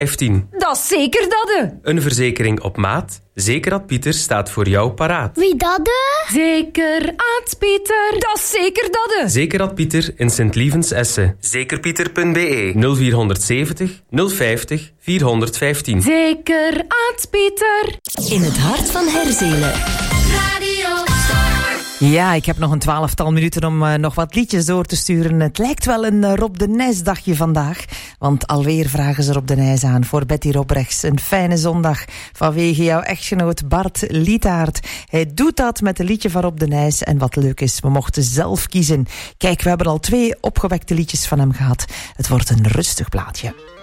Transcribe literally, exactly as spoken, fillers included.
vijftien. Dat is zeker dat de. Een verzekering op maat. Zekerad Pieter staat voor jou paraat. Wie dat de? Zekerad Pieter. Dat is zeker dat de. Zekerad Pieter in Sint-Lievens Essen. zekerpieter punt b e nul vier zeventig nul vijftig vierhonderdvijftien. Zekerad Pieter. In het hart van Herzelen. Ja, ik heb nog een twaalftal minuten om uh, nog wat liedjes door te sturen. Het lijkt wel een uh, Rob de Nijs dagje vandaag. Want alweer vragen ze Rob de Nijs aan voor Betty Robrechts. Een fijne zondag vanwege jouw echtgenoot Bart Lietaert. Hij doet dat met een liedje van Rob de Nijs. En wat leuk is, we mochten zelf kiezen. Kijk, we hebben al twee opgewekte liedjes van hem gehad. Het wordt een rustig plaatje.